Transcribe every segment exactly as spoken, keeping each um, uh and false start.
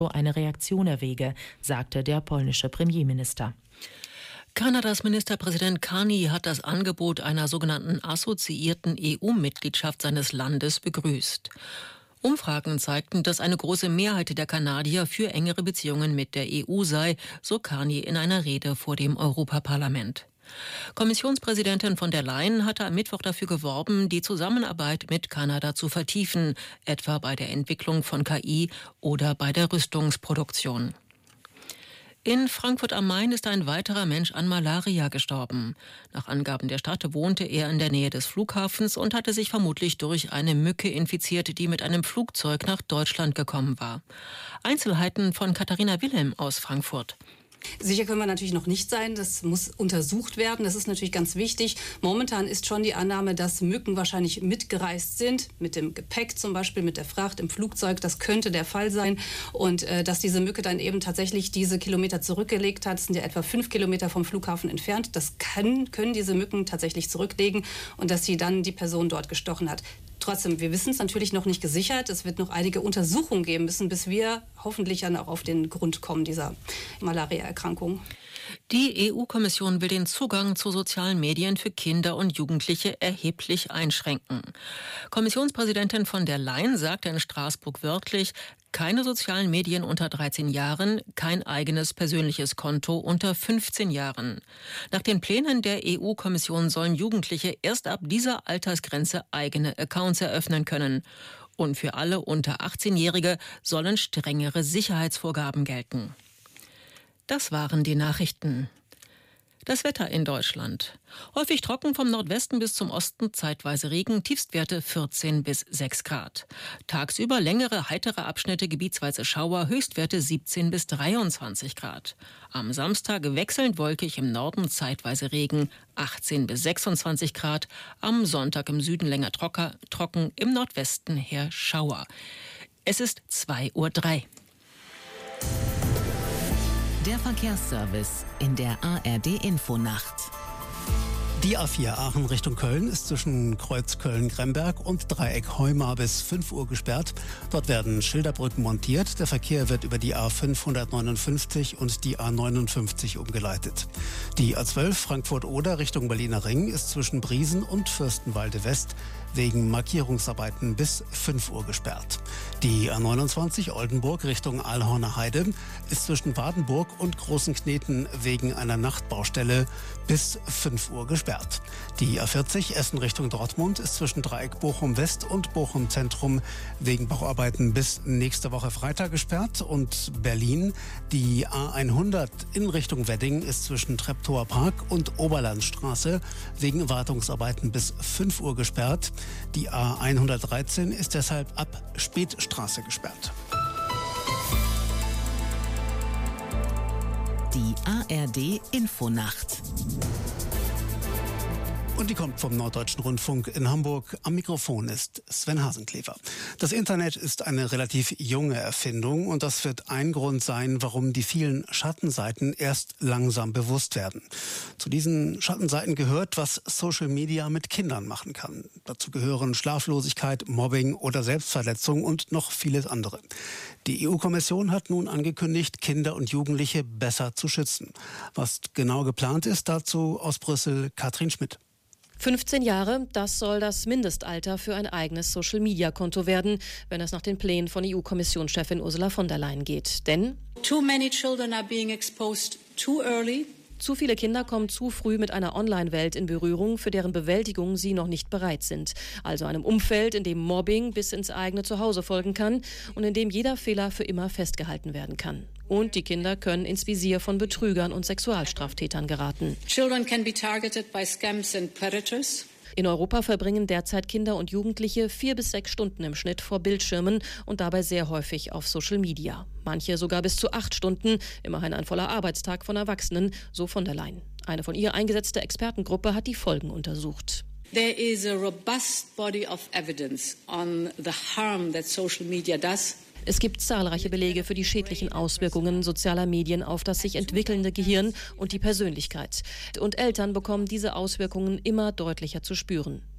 eine Reaktion erwäge, sagte der polnische Premierminister. Kanadas Ministerpräsident Carney hat das Angebot einer sogenannten assoziierten E U-Mitgliedschaft seines Landes begrüßt. Umfragen zeigten, dass eine große Mehrheit der Kanadier für engere Beziehungen mit der E U sei, so Carney in einer Rede vor dem Europaparlament. Kommissionspräsidentin von der Leyen hatte am Mittwoch dafür geworben, die Zusammenarbeit mit Kanada zu vertiefen, etwa bei der Entwicklung von K I oder bei der Rüstungsproduktion. In Frankfurt am Main ist ein weiterer Mensch an Malaria gestorben. Nach Angaben der Stadt wohnte er in der Nähe des Flughafens und hatte sich vermutlich durch eine Mücke infiziert, die mit einem Flugzeug nach Deutschland gekommen war. Einzelheiten von Katharina Wilhelm aus Frankfurt. Sicher können wir natürlich noch nicht sein. Das muss untersucht werden. Das ist natürlich ganz wichtig. Momentan ist schon die Annahme, dass Mücken wahrscheinlich mitgereist sind, mit dem Gepäck zum Beispiel, mit der Fracht im Flugzeug. Das könnte der Fall sein. Und äh, dass diese Mücke dann eben tatsächlich diese Kilometer zurückgelegt hat, das sind ja etwa fünf Kilometer vom Flughafen entfernt. Das kann, können diese Mücken tatsächlich zurücklegen und dass sie dann die Person dort gestochen hat. Trotzdem, wir wissen es natürlich noch nicht gesichert. Es wird noch einige Untersuchungen geben müssen, bis wir hoffentlich dann auch auf den Grund kommen dieser Malaria-Erkrankung. Die E U-Kommission will den Zugang zu sozialen Medien für Kinder und Jugendliche erheblich einschränken. Kommissionspräsidentin von der Leyen sagte in Straßburg wörtlich: Keine sozialen Medien unter dreizehn Jahren, kein eigenes persönliches Konto unter fünfzehn Jahren. Nach den Plänen der E U-Kommission sollen Jugendliche erst ab dieser Altersgrenze eigene Accounts eröffnen können. Und für alle unter achtzehnjährige sollen strengere Sicherheitsvorgaben gelten. Das waren die Nachrichten. Das Wetter in Deutschland. Häufig trocken vom Nordwesten bis zum Osten, zeitweise Regen, Tiefstwerte vierzehn bis sechs Grad. Tagsüber längere, heitere Abschnitte, gebietsweise Schauer, Höchstwerte siebzehn bis dreiundzwanzig Grad. Am Samstag wechselnd wolkig, im Norden zeitweise Regen, achtzehn bis sechsundzwanzig Grad. Am Sonntag im Süden länger trocker, trocken, im Nordwesten her Schauer. Es ist zwei Uhr drei. Der Verkehrsservice in der A R D-Infonacht. Die A vier Aachen Richtung Köln ist zwischen Kreuz Köln-Gremberg und Dreieck Heumar bis fünf Uhr gesperrt. Dort werden Schilderbrücken montiert. Der Verkehr wird über die A fünfhundertneunundfünfzig und die A neunundfünfzig umgeleitet. Die A zwölf Frankfurt-Oder Richtung Berliner Ring ist zwischen Briesen und Fürstenwalde West wegen Markierungsarbeiten bis fünf Uhr gesperrt. Die A neunundzwanzig Oldenburg Richtung Aalhorner Heide ist zwischen Wadenburg und Großenkneten wegen einer Nachtbaustelle bis fünf Uhr gesperrt. Die A vierzig Essen Richtung Dortmund ist zwischen Dreieck Bochum West und Bochum Zentrum wegen Bauarbeiten bis nächste Woche Freitag gesperrt. Und Berlin, die A hundert in Richtung Wedding ist zwischen Treptower Park und Oberlandstraße wegen Wartungsarbeiten bis fünf Uhr gesperrt. Die A hundertdreizehn ist deshalb ab Spätstraße gesperrt. Die A R D-Infonacht. Und die kommt vom Norddeutschen Rundfunk in Hamburg. Am Mikrofon ist Sven Hasenklever. Das Internet ist eine relativ junge Erfindung und das wird ein Grund sein, warum die vielen Schattenseiten erst langsam bewusst werden. Zu diesen Schattenseiten gehört, was Social Media mit Kindern machen kann. Dazu gehören Schlaflosigkeit, Mobbing oder Selbstverletzung und noch vieles andere. Die E U-Kommission hat nun angekündigt, Kinder und Jugendliche besser zu schützen. Was genau geplant ist, dazu aus Brüssel Katrin Schmidt. fünfzehn Jahre, das soll das Mindestalter für ein eigenes Social-Media-Konto werden, wenn es nach den Plänen von E U-Kommissionschefin Ursula von der Leyen geht. Denn too many children are being exposed too early. Zu viele Kinder kommen zu früh mit einer Online-Welt in Berührung, für deren Bewältigung sie noch nicht bereit sind. Also einem Umfeld, in dem Mobbing bis ins eigene Zuhause folgen kann und in dem jeder Fehler für immer festgehalten werden kann. Und die Kinder können ins Visier von Betrügern und Sexualstraftätern geraten. Children can be targeted by scams and predators. In Europa verbringen derzeit Kinder und Jugendliche vier bis sechs Stunden im Schnitt vor Bildschirmen und dabei sehr häufig auf Social Media. Manche sogar bis zu acht Stunden, immerhin ein voller Arbeitstag von Erwachsenen, so von der Leyen. Eine von ihr eingesetzte Expertengruppe hat die Folgen untersucht. There is a robust body of evidence on the harm that social media does. Es gibt zahlreiche Belege für die schädlichen Auswirkungen sozialer Medien auf das sich entwickelnde Gehirn und die Persönlichkeit. Und Eltern bekommen diese Auswirkungen immer deutlicher zu spüren.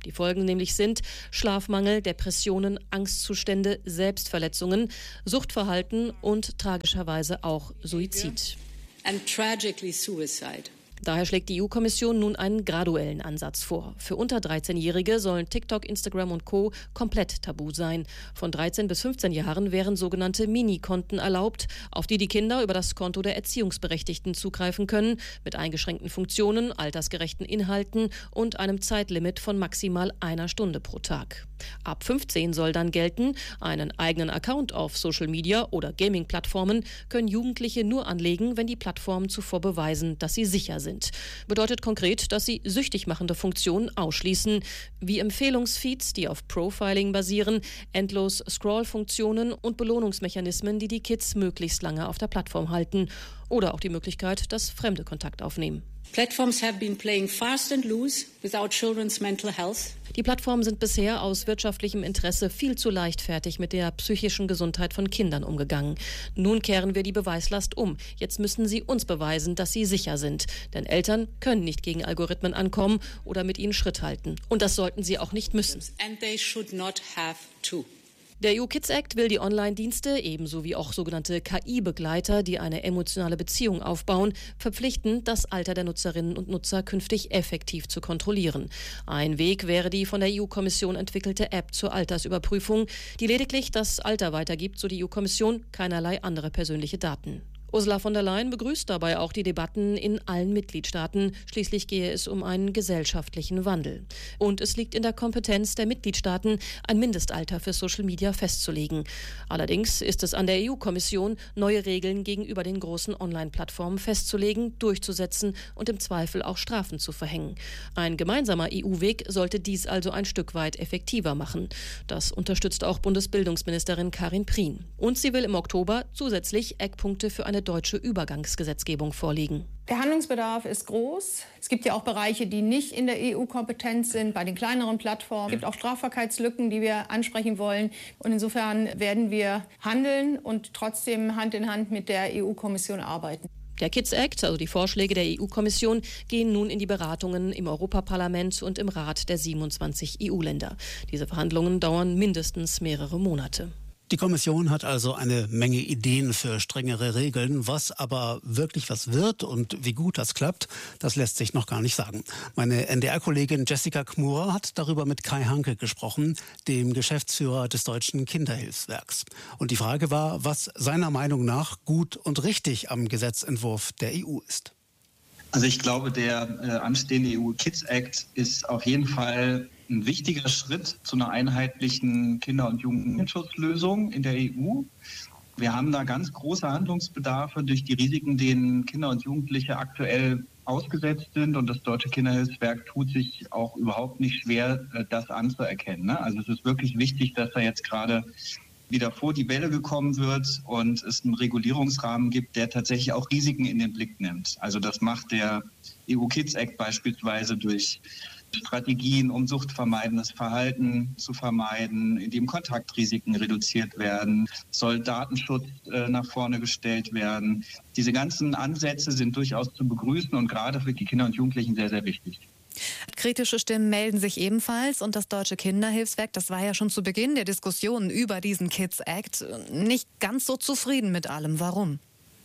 Die Folgen nämlich sind Schlafmangel, Depressionen, Angstzustände, Selbstverletzungen, Suchtverhalten und tragischerweise auch Suizid. And tragically suicide. Daher schlägt die E U-Kommission nun einen graduellen Ansatz vor. Für unter dreizehnjährige sollen TikTok, Instagram und Co. komplett tabu sein. Von dreizehn bis fünfzehn Jahren wären sogenannte Mini-Konten erlaubt, auf die die Kinder über das Konto der Erziehungsberechtigten zugreifen können, mit eingeschränkten Funktionen, altersgerechten Inhalten und einem Zeitlimit von maximal einer Stunde pro Tag. Ab fünfzehn soll dann gelten, einen eigenen Account auf Social Media oder Gaming-Plattformen können Jugendliche nur anlegen, wenn die Plattformen zuvor beweisen, dass sie sicher sind. Bedeutet konkret, dass sie süchtig machende Funktionen ausschließen, wie Empfehlungsfeeds, die auf Profiling basieren, endlos Scroll-Funktionen und Belohnungsmechanismen, die die Kids möglichst lange auf der Plattform halten. Oder auch die Möglichkeit, dass Fremde Kontakt aufnehmen. Platforms have been playing fast and loose without children's mental health. Die Plattformen sind bisher aus wirtschaftlichem Interesse viel zu leichtfertig mit der psychischen Gesundheit von Kindern umgegangen. Nun kehren wir die Beweislast um. Jetzt müssen sie uns beweisen, dass sie sicher sind. Denn Eltern können nicht gegen Algorithmen ankommen oder mit ihnen Schritt halten. Und das sollten sie auch nicht müssen. And they should not have to. Der E U Kids Act will die Online-Dienste, ebenso wie auch sogenannte K I-Begleiter, die eine emotionale Beziehung aufbauen, verpflichten, das Alter der Nutzerinnen und Nutzer künftig effektiv zu kontrollieren. Ein Weg wäre die von der E U-Kommission entwickelte App zur Altersüberprüfung, die lediglich das Alter weitergibt, so die E U-Kommission, keinerlei andere persönliche Daten. Ursula von der Leyen begrüßt dabei auch die Debatten in allen Mitgliedstaaten. Schließlich gehe es um einen gesellschaftlichen Wandel. Und es liegt in der Kompetenz der Mitgliedstaaten, ein Mindestalter für Social Media festzulegen. Allerdings ist es an der E U-Kommission, neue Regeln gegenüber den großen Online-Plattformen festzulegen, durchzusetzen und im Zweifel auch Strafen zu verhängen. Ein gemeinsamer E U-Weg sollte dies also ein Stück weit effektiver machen. Das unterstützt auch Bundesbildungsministerin Karin Prien. Und sie will im Oktober zusätzlich Eckpunkte für eine deutsche Übergangsgesetzgebung vorlegen. Der Handlungsbedarf ist groß. Es gibt ja auch Bereiche, die nicht in der E U-Kompetenz sind, bei den kleineren Plattformen. Es gibt auch Strafbarkeitslücken, die wir ansprechen wollen. Und insofern werden wir handeln und trotzdem Hand in Hand mit der E U-Kommission arbeiten. Der Kids Act, also die Vorschläge der E U-Kommission, gehen nun in die Beratungen im Europaparlament und im Rat der siebenundzwanzig E U-Länder. Diese Verhandlungen dauern mindestens mehrere Monate. Die Kommission hat also eine Menge Ideen für strengere Regeln. Was aber wirklich was wird und wie gut das klappt, das lässt sich noch gar nicht sagen. Meine N D R-Kollegin Jessica Kmurer hat darüber mit Kai Hanke gesprochen, dem Geschäftsführer des Deutschen Kinderhilfswerks. Und die Frage war, was seiner Meinung nach gut und richtig am Gesetzentwurf der E U ist. Also ich glaube, der äh, anstehende E U Kids Act ist auf jeden Fall ein wichtiger Schritt zu einer einheitlichen Kinder- und Jugendschutzlösung in der E U. Wir haben da ganz große Handlungsbedarfe durch die Risiken, denen Kinder und Jugendliche aktuell ausgesetzt sind. Und das Deutsche Kinderhilfswerk tut sich auch überhaupt nicht schwer, das anzuerkennen. Ne? Also es ist wirklich wichtig, dass da jetzt gerade wieder vor die Welle gekommen wird und es einen Regulierungsrahmen gibt, der tatsächlich auch Risiken in den Blick nimmt. Also das macht der E U Kids Act beispielsweise durch Strategien, um suchtvermeidendes Verhalten zu vermeiden, indem Kontaktrisiken reduziert werden, soll Datenschutz äh, nach vorne gestellt werden. Diese ganzen Ansätze sind durchaus zu begrüßen und gerade für die Kinder und Jugendlichen sehr, sehr wichtig. Kritische Stimmen melden sich ebenfalls und das Deutsche Kinderhilfswerk, das war ja schon zu Beginn der Diskussionen über diesen Kids Act nicht ganz so zufrieden mit allem. Warum?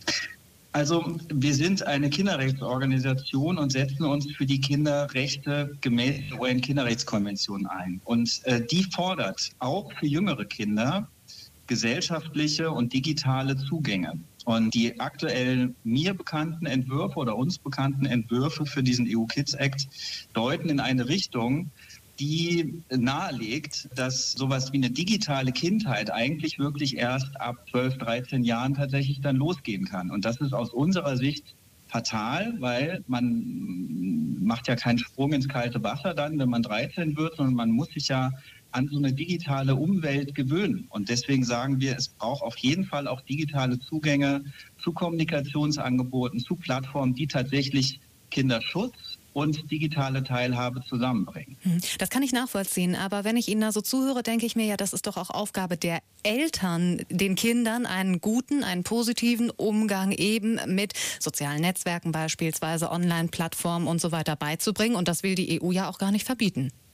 Also wir sind eine Kinderrechtsorganisation und setzen uns für die Kinderrechte gemäß der U N-Kinderrechtskonvention ein. Und äh, die fordert auch für jüngere Kinder gesellschaftliche und digitale Zugänge. Und die aktuell mir bekannten Entwürfe oder uns bekannten Entwürfe für diesen E U Kids Act deuten in eine Richtung, die nahelegt, dass sowas wie eine digitale Kindheit eigentlich wirklich erst ab zwölf, dreizehn Jahren tatsächlich dann losgehen kann. Und das ist aus unserer Sicht fatal, weil man macht ja keinen Sprung ins kalte Wasser dann, wenn man dreizehn wird, sondern man muss sich ja an so eine digitale Umwelt gewöhnen. Und deswegen sagen wir, es braucht auf jeden Fall auch digitale Zugänge zu Kommunikationsangeboten, zu Plattformen, die tatsächlich Kinderschutz und digitale Teilhabe zusammenbringen. Das kann ich nachvollziehen, aber wenn ich Ihnen da so zuhöre, denke ich mir ja, das ist doch auch Aufgabe der Eltern, den Kindern einen guten, einen positiven Umgang eben mit sozialen Netzwerken beispielsweise, Online-Plattformen und so weiter beizubringen. Und das will die E U ja auch gar nicht verbieten.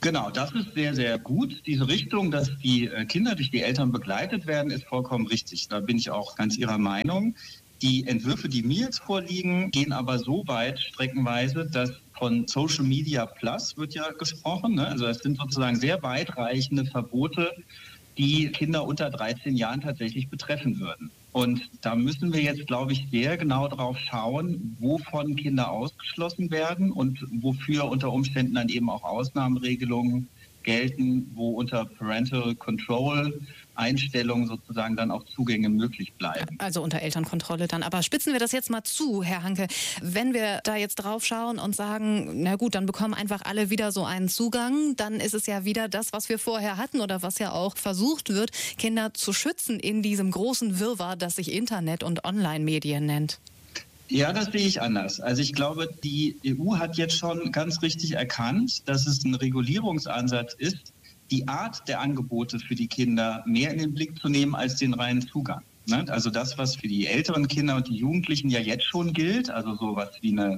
Genau, das ist sehr, sehr gut. Diese Richtung, dass die Kinder durch die Eltern begleitet werden, ist vollkommen richtig. Da bin ich auch ganz Ihrer Meinung. Die Entwürfe, die mir jetzt vorliegen, gehen aber so weit streckenweise, dass von Social Media Plus wird ja gesprochen. Ne? Also es sind sozusagen sehr weitreichende Verbote, die Kinder unter dreizehn Jahren tatsächlich betreffen würden. Und da müssen wir jetzt, glaube ich, sehr genau drauf schauen, wovon Kinder ausgeschlossen werden und wofür unter Umständen dann eben auch Ausnahmeregelungen gelten, wo unter Parental Control Einstellungen sozusagen dann auch Zugänge möglich bleiben. Also unter Elternkontrolle dann. Aber spitzen wir das jetzt mal zu, Herr Hanke. Wenn wir da jetzt drauf schauen und sagen, na gut, dann bekommen einfach alle wieder so einen Zugang, dann ist es ja wieder das, was wir vorher hatten oder was ja auch versucht wird, Kinder zu schützen in diesem großen Wirrwarr, das sich Internet und Online-Medien nennt. Ja, das sehe ich anders. Also ich glaube, die E U hat jetzt schon ganz richtig erkannt, dass es ein Regulierungsansatz ist, die Art der Angebote für die Kinder mehr in den Blick zu nehmen als den reinen Zugang. Also das, was für die älteren Kinder und die Jugendlichen ja jetzt schon gilt, also sowas wie eine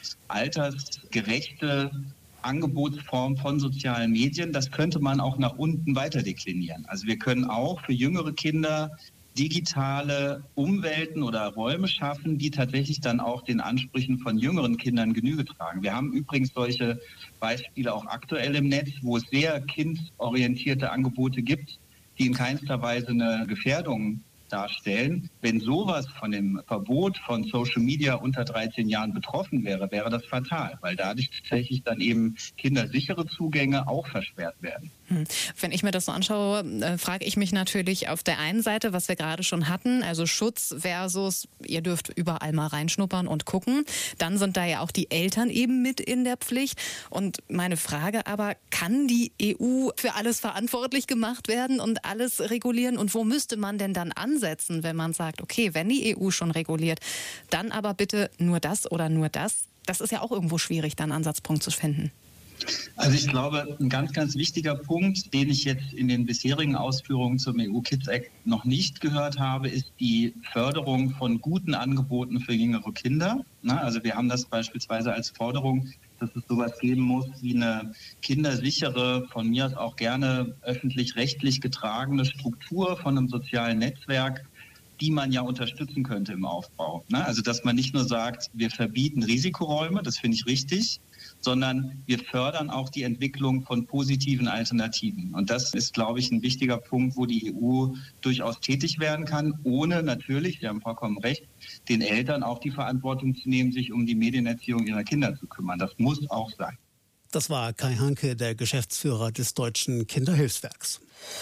altersgerechte Angebotsform von sozialen Medien, das könnte man auch nach unten weiter deklinieren. Also wir können auch für jüngere Kinder digitale Umwelten oder Räume schaffen, die tatsächlich dann auch den Ansprüchen von jüngeren Kindern Genüge tragen. Wir haben übrigens solche Beispiele auch aktuell im Netz, wo es sehr kindorientierte Angebote gibt, die in keinster Weise eine Gefährdung darstellen. Wenn sowas von dem Verbot von Social Media unter dreizehn Jahren betroffen wäre, wäre das fatal, weil dadurch tatsächlich dann eben kindersichere Zugänge auch versperrt werden. Wenn ich mir das so anschaue, äh, frage ich mich natürlich auf der einen Seite, was wir gerade schon hatten, also Schutz versus ihr dürft überall mal reinschnuppern und gucken. Dann sind da ja auch die Eltern eben mit in der Pflicht. Und meine Frage aber, kann die E U für alles verantwortlich gemacht werden und alles regulieren? Und wo müsste man denn dann ansetzen, wenn man sagt, okay, wenn die E U schon reguliert, dann aber bitte nur das oder nur das? Das ist ja auch irgendwo schwierig, dann einen Ansatzpunkt zu finden. Also ich glaube, ein ganz, ganz wichtiger Punkt, den ich jetzt in den bisherigen Ausführungen zum E U Kids Act noch nicht gehört habe, ist die Förderung von guten Angeboten für jüngere Kinder. Also wir haben das beispielsweise als Forderung, dass es sowas geben muss wie eine kindersichere, von mir aus auch gerne öffentlich-rechtlich getragene Struktur von einem sozialen Netzwerk, die man ja unterstützen könnte im Aufbau. Also dass man nicht nur sagt, wir verbieten Risikoräume, das finde ich richtig, sondern wir fördern auch die Entwicklung von positiven Alternativen. Und das ist, glaube ich, ein wichtiger Punkt, wo die E U durchaus tätig werden kann, ohne natürlich, Sie haben vollkommen recht, den Eltern auch die Verantwortung zu nehmen, sich um die Medienerziehung ihrer Kinder zu kümmern. Das muss auch sein. Das war Kai Hanke, der Geschäftsführer des Deutschen Kinderhilfswerks.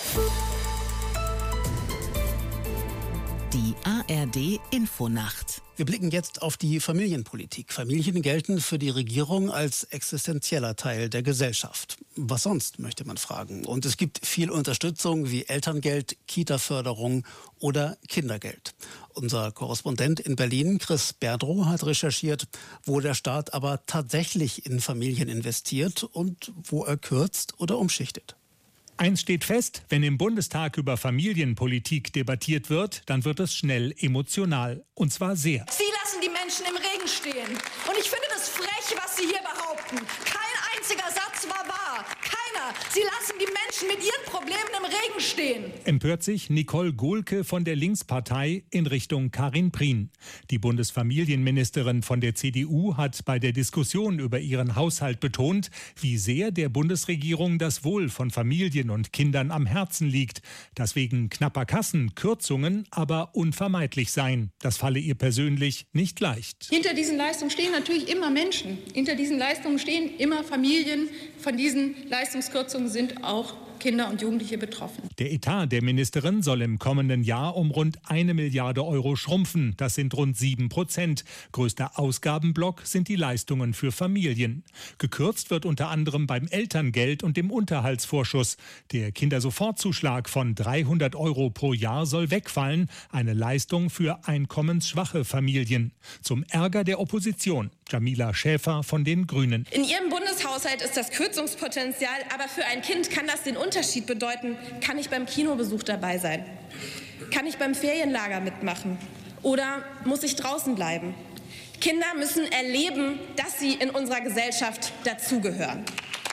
Die A R D Infonacht. Wir blicken jetzt auf die Familienpolitik. Familien gelten für die Regierung als existenzieller Teil der Gesellschaft. Was sonst, möchte man fragen. Und es gibt viel Unterstützung wie Elterngeld, Kita-Förderung oder Kindergeld. Unser Korrespondent in Berlin, Chris Berdrow, hat recherchiert, wo der Staat aber tatsächlich in Familien investiert und wo er kürzt oder umschichtet. Eins steht fest, wenn im Bundestag über Familienpolitik debattiert wird, dann wird es schnell emotional. Und zwar sehr. Sie lassen die Menschen im Regen stehen. Und ich finde das frech, was Sie hier behaupten. Kein einziger Satz war wahr. Keiner. Sie lassen die Menschen mit ihren Problemen im Regen stehen. Empört sich Nicole Gohlke von der Linkspartei in Richtung Karin Prien. Die Bundesfamilienministerin von der C D U hat bei der Diskussion über ihren Haushalt betont, wie sehr der Bundesregierung das Wohl von Familien und Kindern am Herzen liegt, dass wegen knapper Kassen Kürzungen aber unvermeidlich seien. Das falle ihr persönlich nicht leicht. Hinter diesen Leistungen stehen natürlich immer Menschen. Hinter diesen Leistungen stehen immer Familien. Von diesen Leistungskürzungen sind auch Kinder und Jugendliche betroffen. Der Etat der Ministerin soll im kommenden Jahr um rund eine Milliarde Euro schrumpfen. Das sind rund sieben Prozent. Größter Ausgabenblock sind die Leistungen für Familien. Gekürzt wird unter anderem beim Elterngeld und dem Unterhaltsvorschuss. Der Kindersofortzuschlag von dreihundert Euro pro Jahr soll wegfallen. Eine Leistung für einkommensschwache Familien. Zum Ärger der Opposition. Jamila Schäfer von den Grünen. In Ihrem Bundeshaushalt ist das Kürzungspotenzial, aber für ein Kind kann das den Unterschied bedeuten. Kann ich beim Kinobesuch dabei sein? Kann ich beim Ferienlager mitmachen? Oder muss ich draußen bleiben? Kinder müssen erleben, dass sie in unserer Gesellschaft dazugehören.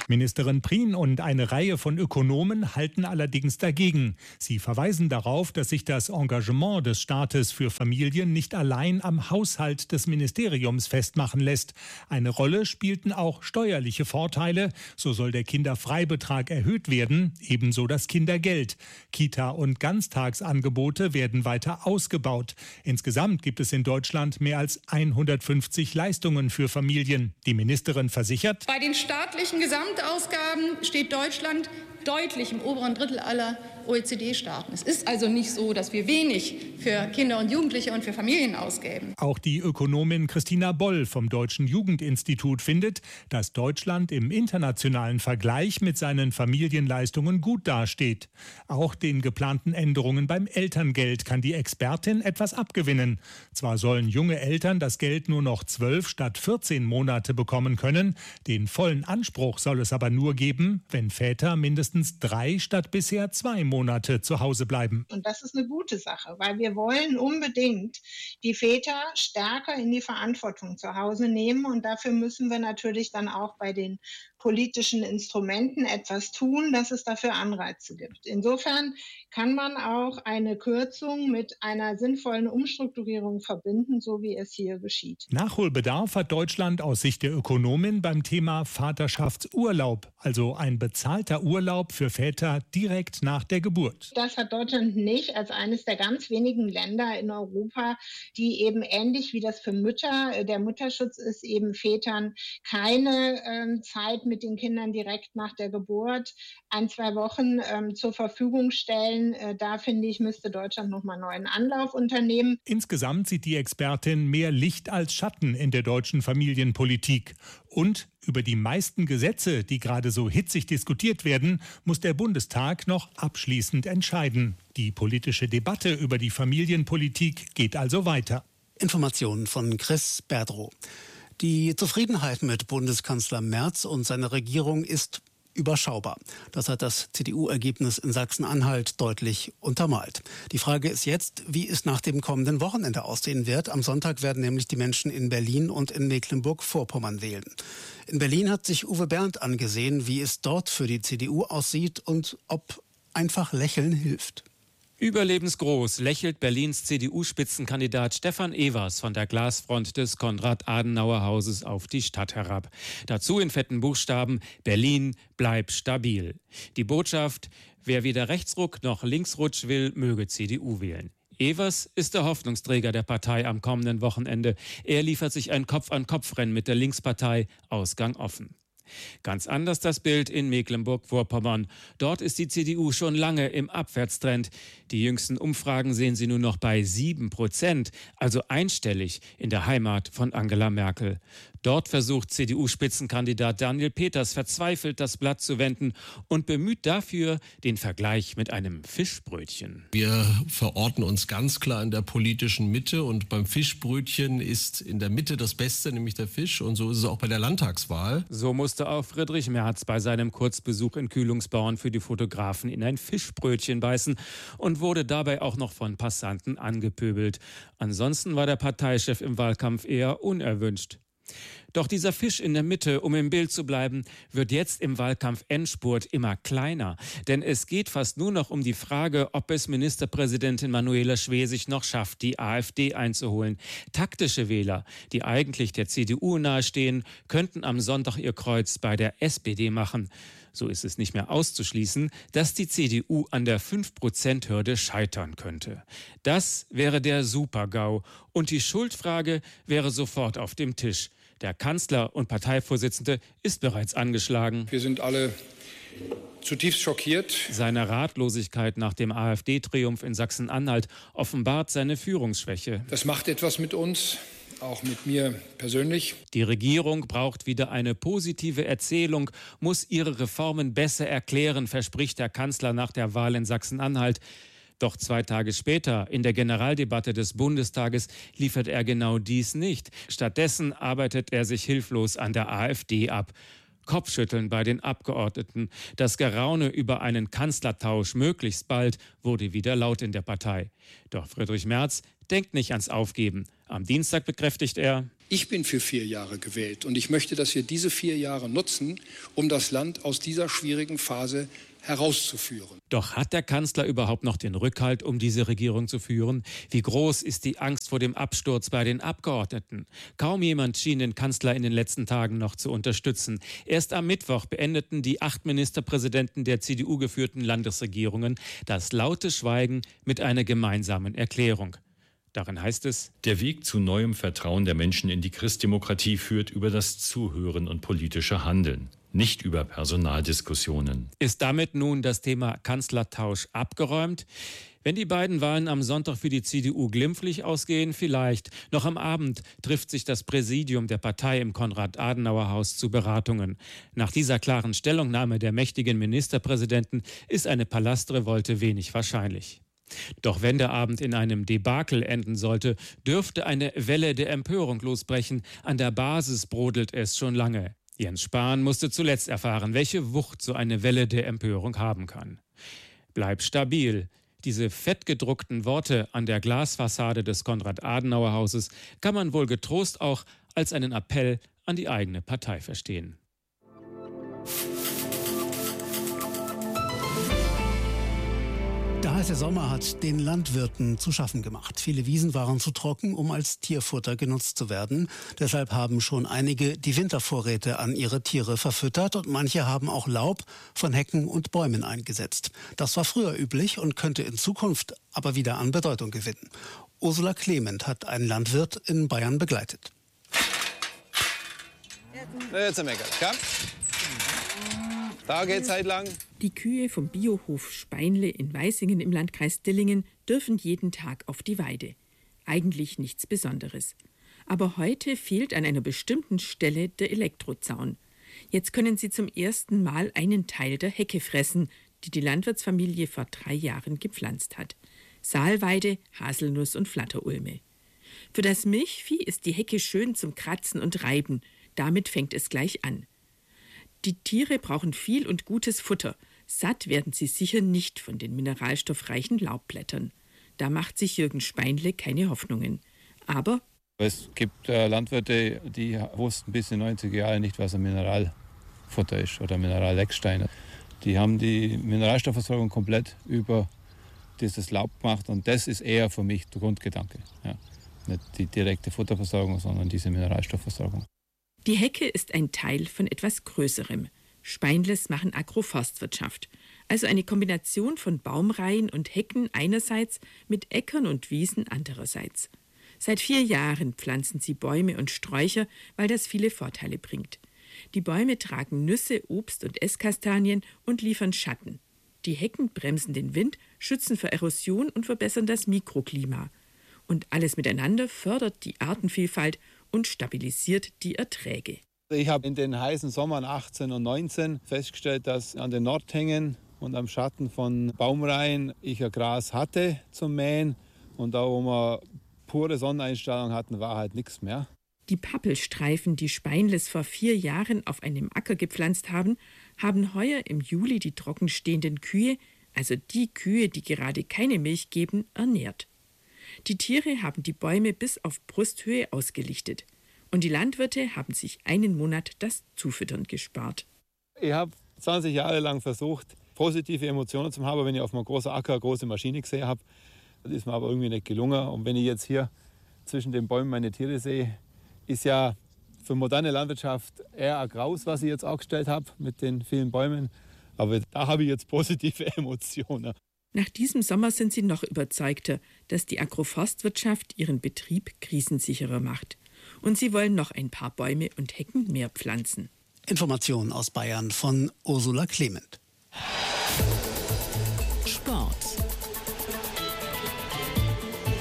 Ministerin Prien und eine Reihe von Ökonomen halten allerdings dagegen. Sie verweisen darauf, dass sich das Engagement des Staates für Familien nicht allein am Haushalt des Ministeriums festmachen lässt. Eine Rolle spielten auch steuerliche Vorteile. So soll der Kinderfreibetrag erhöht werden, ebenso das Kindergeld. Kita- und Ganztagsangebote werden weiter ausgebaut. Insgesamt gibt es in Deutschland mehr als hundertfünfzig Leistungen für Familien. Die Ministerin versichert: Bei den staatlichen Gesamtausgaben steht Deutschland deutlich im oberen Drittel aller O E C D-Staaten. Es ist also nicht so, dass wir wenig für Kinder und Jugendliche und für Familien ausgeben. Auch die Ökonomin Christina Boll vom Deutschen Jugendinstitut findet, dass Deutschland im internationalen Vergleich mit seinen Familienleistungen gut dasteht. Auch den geplanten Änderungen beim Elterngeld kann die Expertin etwas abgewinnen. Zwar sollen junge Eltern das Geld nur noch zwölf statt vierzehn Monate bekommen können. Den vollen Anspruch soll es aber nur geben, wenn Väter mindestens drei statt bisher zwei Monate zu Hause bleiben. Und das ist eine gute Sache, weil wir wollen unbedingt die Väter stärker in die Verantwortung zu Hause nehmen. Und dafür müssen wir natürlich dann auch bei den politischen Instrumenten etwas tun, dass es dafür Anreize gibt. Insofern kann man auch eine Kürzung mit einer sinnvollen Umstrukturierung verbinden, so wie es hier geschieht. Nachholbedarf hat Deutschland aus Sicht der Ökonomin beim Thema Vaterschaftsurlaub, also ein bezahlter Urlaub für Väter direkt nach der Geburt. Das hat Deutschland nicht als eines der ganz wenigen Länder in Europa, die eben ähnlich wie das für Mütter, der Mutterschutz ist, eben Vätern keine ähm, Zeit mit den Kindern direkt nach der Geburt, ein, zwei Wochen ähm, zur Verfügung stellen. Äh, da finde ich, müsste Deutschland nochmal neuen Anlauf unternehmen. Insgesamt sieht die Expertin mehr Licht als Schatten in der deutschen Familienpolitik. Und über die meisten Gesetze, die gerade so hitzig diskutiert werden, muss der Bundestag noch abschließend entscheiden. Die politische Debatte über die Familienpolitik geht also weiter. Informationen von Chris Berdrow. Die Zufriedenheit mit Bundeskanzler Merz und seiner Regierung ist überschaubar. Das hat das C D U-Ergebnis in Sachsen-Anhalt deutlich untermalt. Die Frage ist jetzt, wie es nach dem kommenden Wochenende aussehen wird. Am Sonntag werden nämlich die Menschen in Berlin und in Mecklenburg-Vorpommern wählen. In Berlin hat sich Uwe Bernd angesehen, wie es dort für die C D U aussieht und ob einfach Lächeln hilft. Überlebensgroß lächelt Berlins C D U-Spitzenkandidat Stefan Evers von der Glasfront des Konrad-Adenauer-Hauses auf die Stadt herab. Dazu in fetten Buchstaben: Berlin, bleib stabil. Die Botschaft: Wer weder Rechtsruck noch Linksrutsch will, möge C D U wählen. Evers ist der Hoffnungsträger der Partei am kommenden Wochenende. Er liefert sich ein Kopf-an-Kopf-Rennen mit der Linkspartei, Ausgang offen. Ganz anders das Bild in Mecklenburg-Vorpommern. Dort ist die C D U schon lange im Abwärtstrend. Die jüngsten Umfragen sehen sie nur noch bei sieben Prozent, also einstellig in der Heimat von Angela Merkel. Dort versucht C D U-Spitzenkandidat Daniel Peters verzweifelt, das Blatt zu wenden und bemüht dafür den Vergleich mit einem Fischbrötchen. Wir verorten uns ganz klar in der politischen Mitte und beim Fischbrötchen ist in der Mitte das Beste, nämlich der Fisch, und so ist es auch bei der Landtagswahl. So musste auch Friedrich Merz bei seinem Kurzbesuch in Kühlungsborn für die Fotografen in ein Fischbrötchen beißen und wurde dabei auch noch von Passanten angepöbelt. Ansonsten war der Parteichef im Wahlkampf eher unerwünscht. Doch dieser Fisch in der Mitte, um im Bild zu bleiben, wird jetzt im Wahlkampf-Endspurt immer kleiner. Denn es geht fast nur noch um die Frage, ob es Ministerpräsidentin Manuela Schwesig noch schafft, die AfD einzuholen. Taktische Wähler, die eigentlich der C D U nahestehen, könnten am Sonntag ihr Kreuz bei der S P D machen. So ist es nicht mehr auszuschließen, dass die C D U an der fünf Prozent Hürde scheitern könnte. Das wäre der Super-GAU. Und die Schuldfrage wäre sofort auf dem Tisch. Der Kanzler und Parteivorsitzende ist bereits angeschlagen. Wir sind alle zutiefst schockiert. Seine Ratlosigkeit nach dem AfD-Triumph in Sachsen-Anhalt offenbart seine Führungsschwäche. Das macht etwas mit uns, auch mit mir persönlich. Die Regierung braucht wieder eine positive Erzählung, muss ihre Reformen besser erklären, verspricht der Kanzler nach der Wahl in Sachsen-Anhalt. Doch zwei Tage später, in der Generaldebatte des Bundestages, liefert er genau dies nicht. Stattdessen arbeitet er sich hilflos an der AfD ab. Kopfschütteln bei den Abgeordneten. Das Geraune über einen Kanzlertausch möglichst bald wurde wieder laut in der Partei. Doch Friedrich Merz denkt nicht ans Aufgeben. Am Dienstag bekräftigt er: Ich bin für vier Jahre gewählt und ich möchte, dass wir diese vier Jahre nutzen, um das Land aus dieser schwierigen Phase herauszuführen. Doch hat der Kanzler überhaupt noch den Rückhalt, um diese Regierung zu führen? Wie groß ist die Angst vor dem Absturz bei den Abgeordneten? Kaum jemand schien den Kanzler in den letzten Tagen noch zu unterstützen. Erst am Mittwoch beendeten die acht Ministerpräsidenten der C D U geführten Landesregierungen das laute Schweigen mit einer gemeinsamen Erklärung. Darin heißt es: Der Weg zu neuem Vertrauen der Menschen in die Christdemokratie führt über das Zuhören und politische Handeln, nicht über Personaldiskussionen. Ist damit nun das Thema Kanzlertausch abgeräumt? Wenn die beiden Wahlen am Sonntag für die C D U glimpflich ausgehen, vielleicht. Noch am Abend trifft sich das Präsidium der Partei im Konrad-Adenauer-Haus zu Beratungen. Nach dieser klaren Stellungnahme der mächtigen Ministerpräsidenten ist eine Palastrevolte wenig wahrscheinlich. Doch wenn der Abend in einem Debakel enden sollte, dürfte eine Welle der Empörung losbrechen. An der Basis brodelt es schon lange. Jens Spahn musste zuletzt erfahren, welche Wucht so eine Welle der Empörung haben kann. Bleib stabil. Diese fettgedruckten Worte an der Glasfassade des Konrad-Adenauer-Hauses kann man wohl getrost auch als einen Appell an die eigene Partei verstehen. Der heiße Sommer hat den Landwirten zu schaffen gemacht. Viele Wiesen waren zu trocken, um als Tierfutter genutzt zu werden. Deshalb haben schon einige die Wintervorräte an ihre Tiere verfüttert und manche haben auch Laub von Hecken und Bäumen eingesetzt. Das war früher üblich und könnte in Zukunft aber wieder an Bedeutung gewinnen. Ursula Clement hat einen Landwirt in Bayern begleitet. Jetzt ein Mecker, ja? Da geht's halt lang. Die Kühe vom Biohof Speinle in Weißingen im Landkreis Dillingen dürfen jeden Tag auf die Weide. Eigentlich nichts Besonderes. Aber heute fehlt an einer bestimmten Stelle der Elektrozaun. Jetzt können sie zum ersten Mal einen Teil der Hecke fressen, die die Landwirtsfamilie vor drei Jahren gepflanzt hat. Saalweide, Haselnuss und Flatterulme. Für das Milchvieh ist die Hecke schön zum Kratzen und Reiben. Damit fängt es gleich an. Die Tiere brauchen viel und gutes Futter. Satt werden sie sicher nicht von den mineralstoffreichen Laubblättern. Da macht sich Jürgen Speinle keine Hoffnungen. Aber es gibt äh, Landwirte, die wussten bis in die neunziger Jahre nicht, was ein Mineralfutter ist oder Minerallecksteine. Die haben die Mineralstoffversorgung komplett über dieses Laub gemacht und das ist eher für mich der Grundgedanke. Ja. Nicht die direkte Futterversorgung, sondern diese Mineralstoffversorgung. Die Hecke ist ein Teil von etwas Größerem. Speinles machen Agroforstwirtschaft, also eine Kombination von Baumreihen und Hecken einerseits mit Äckern und Wiesen andererseits. Seit vier Jahren pflanzen sie Bäume und Sträucher, weil das viele Vorteile bringt. Die Bäume tragen Nüsse, Obst und Esskastanien und liefern Schatten. Die Hecken bremsen den Wind, schützen vor Erosion und verbessern das Mikroklima. Und alles miteinander fördert die Artenvielfalt und stabilisiert die Erträge. Ich habe in den heißen Sommern achtzehn und neunzehn festgestellt, dass an den Nordhängen und am Schatten von Baumreihen ich ein Gras hatte zum Mähen. Und da, wo wir pure Sonneneinstrahlung hatten, war halt nichts mehr. Die Pappelstreifen, die Speinles vor vier Jahren auf einem Acker gepflanzt haben, haben heuer im Juli die trockenstehenden Kühe, also die Kühe, die gerade keine Milch geben, ernährt. Die Tiere haben die Bäume bis auf Brusthöhe ausgelichtet. Und die Landwirte haben sich einen Monat das Zufüttern gespart. Ich habe zwanzig Jahre lang versucht, positive Emotionen zu haben, wenn ich auf einem großen Acker eine große Maschine gesehen habe. Das ist mir aber irgendwie nicht gelungen. Und wenn ich jetzt hier zwischen den Bäumen meine Tiere sehe, ist ja für moderne Landwirtschaft eher ein Graus, was ich jetzt aufgestellt habe mit den vielen Bäumen. Aber da habe ich jetzt positive Emotionen. Nach diesem Sommer sind sie noch überzeugter, dass die Agroforstwirtschaft ihren Betrieb krisensicherer macht. Und sie wollen noch ein paar Bäume und Hecken mehr pflanzen. Informationen aus Bayern von Ursula Clement. Sport.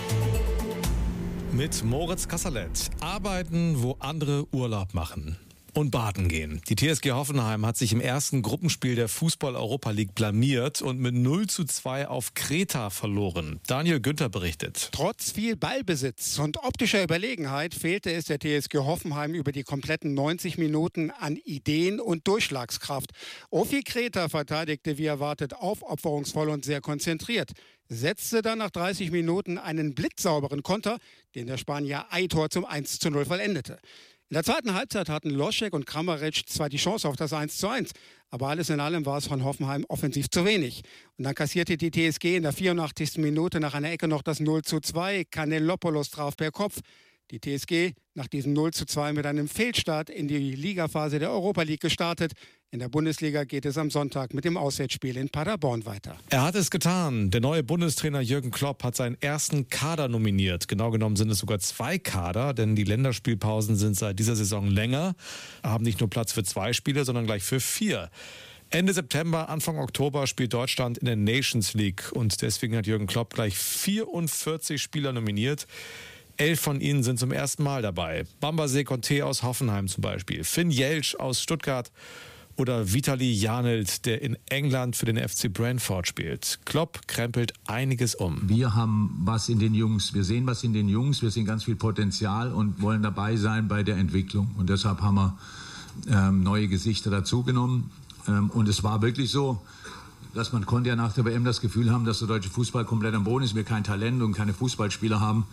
Mit Moritz Kasserlet. Arbeiten, wo andere Urlaub machen. und baden gehen. Die T S G Hoffenheim hat sich im ersten Gruppenspiel der Fußball-Europa League blamiert und mit null zu zwei auf Kreta verloren. Daniel Günther berichtet. Trotz viel Ballbesitz und optischer Überlegenheit fehlte es der T S G Hoffenheim über die kompletten neunzig Minuten an Ideen und Durchschlagskraft. Ofi Kreta verteidigte wie erwartet aufopferungsvoll und sehr konzentriert. Setzte dann nach dreißig Minuten einen blitzsauberen Konter, den der Spanier Aitor zum eins zu null vollendete. In der zweiten Halbzeit hatten Loschek und Kramaric zwar die Chance auf das eins zu eins, aber alles in allem war es von Hoffenheim offensiv zu wenig. Und dann kassierte die T S G in der vierundachtzigsten Minute nach einer Ecke noch das null zu zwei. Kanelopoulos traf per Kopf. Die T S G nach diesem null zu zwei mit einem Fehlstart in die Ligaphase der Europa League gestartet. In der Bundesliga geht es am Sonntag mit dem Auswärtsspiel in Paderborn weiter. Er hat es getan. Der neue Bundestrainer Jürgen Klopp hat seinen ersten Kader nominiert. Genau genommen sind es sogar zwei Kader, denn die Länderspielpausen sind seit dieser Saison länger, haben nicht nur Platz für zwei Spiele, sondern gleich für vier. Ende September, Anfang Oktober spielt Deutschland in der Nations League und deswegen hat Jürgen Klopp gleich vierundvierzig Spieler nominiert. Elf von ihnen sind zum ersten Mal dabei. Bambaze Conte aus Hoffenheim zum Beispiel, Finn Jelsch aus Stuttgart oder Vitali Janelt, der in England für den F C Brentford spielt. Klopp krempelt einiges um. Wir haben was in den Jungs, wir sehen was in den Jungs, wir sehen ganz viel Potenzial und wollen dabei sein bei der Entwicklung. Und deshalb haben wir ähm, neue Gesichter dazugenommen. Ähm, und es war wirklich so, dass man konnte ja nach der W M das Gefühl haben, dass der deutsche Fußball komplett am Boden ist, wir kein Talent und keine Fußballspieler haben.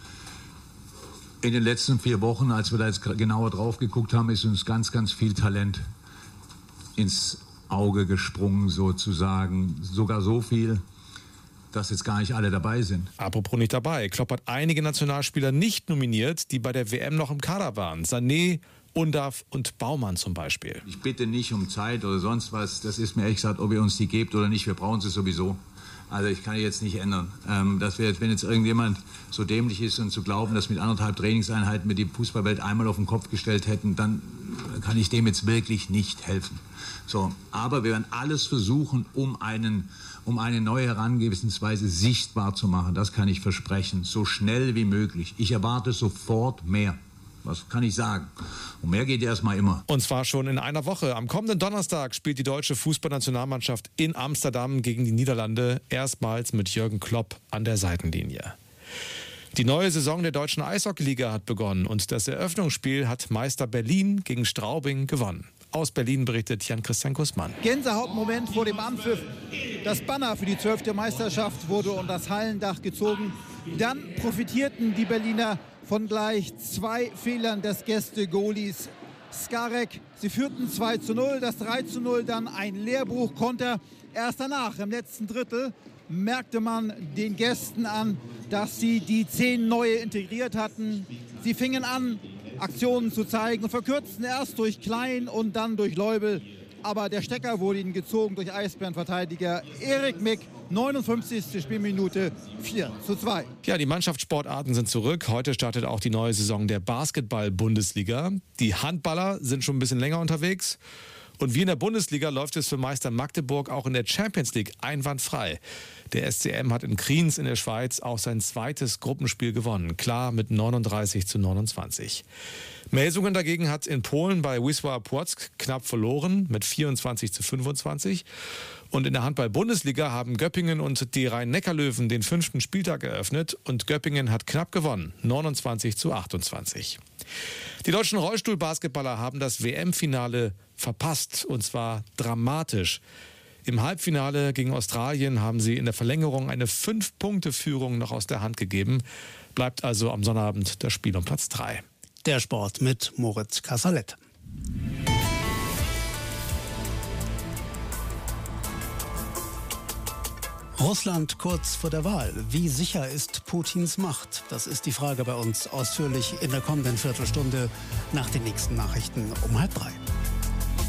In den letzten vier Wochen, als wir da jetzt genauer drauf geguckt haben, ist uns ganz, ganz viel Talent ins Auge gesprungen sozusagen. Sogar so viel, dass jetzt gar nicht alle dabei sind. Apropos nicht dabei. Klopp hat einige Nationalspieler nicht nominiert, die bei der W M noch im Kader waren. Sané, Undav und Baumann zum Beispiel. Ich bitte nicht um Zeit oder sonst was. Das ist mir ehrlich gesagt, ob ihr uns die gebt oder nicht. Wir brauchen sie sowieso. Also ich kann jetzt nicht ändern. Ähm, dass wir jetzt, wenn jetzt irgendjemand so dämlich ist und zu glauben, dass mit anderthalb Trainingseinheiten wir die Fußballwelt einmal auf den Kopf gestellt hätten, dann kann ich dem jetzt wirklich nicht helfen. So, aber wir werden alles versuchen, um einen, um eine neue Herangehensweise sichtbar zu machen. Das kann ich versprechen, so schnell wie möglich. Ich erwarte sofort mehr. Was kann ich sagen? Und mehr geht erstmal immer. Und zwar schon in einer Woche. Am kommenden Donnerstag spielt die deutsche Fußballnationalmannschaft in Amsterdam gegen die Niederlande. Erstmals mit Jürgen Klopp an der Seitenlinie. Die neue Saison der deutschen Eishockeyliga hat begonnen und das Eröffnungsspiel hat Meister Berlin gegen Straubing gewonnen. Aus Berlin berichtet Jan-Christian Gußmann. Gänsehautmoment vor dem Anpfiff. Das Banner für die zwölfte Meisterschaft wurde unter das Hallendach gezogen. Dann profitierten die Berliner von gleich zwei Fehlern des Gäste-Goalies Skarek. Sie führten zwei zu null, das drei zu null dann ein Lehrbuch-Konter. Erst danach, im letzten Drittel, merkte man den Gästen an, dass sie die zehn neue integriert hatten. Sie fingen an, Aktionen zu zeigen und verkürzten erst durch Klein und dann durch Leubel. Aber der Stecker wurde ihnen gezogen durch Eisbärenverteidiger Erik Mick. neunundfünfzigste Spielminute, vier zu zwei. Ja, die Mannschaftssportarten sind zurück. Heute startet auch die neue Saison der Basketball-Bundesliga. Die Handballer sind schon ein bisschen länger unterwegs. Und wie in der Bundesliga läuft es für Meister Magdeburg auch in der Champions League einwandfrei. Der S C M hat in Kriens in der Schweiz auch sein zweites Gruppenspiel gewonnen. Klar mit neununddreißig zu neunundzwanzig. Melsungen dagegen hat in Polen bei Wisła Płock knapp verloren mit vierundzwanzig zu fünfundzwanzig. Und in der Handball-Bundesliga haben Göppingen und die Rhein-Neckar-Löwen den fünften Spieltag eröffnet und Göppingen hat knapp gewonnen, neunundzwanzig zu achtundzwanzig. Die deutschen Rollstuhlbasketballer haben das W M-Finale verpasst und zwar dramatisch. Im Halbfinale gegen Australien haben sie in der Verlängerung eine fünf-Punkte-Führung noch aus der Hand gegeben. Bleibt also am Sonnabend das Spiel um Platz drei. Der Sport mit Moritz Kassalet. Russland kurz vor der Wahl. Wie sicher ist Putins Macht? Das ist die Frage bei uns ausführlich in der kommenden Viertelstunde nach den nächsten Nachrichten um halb drei.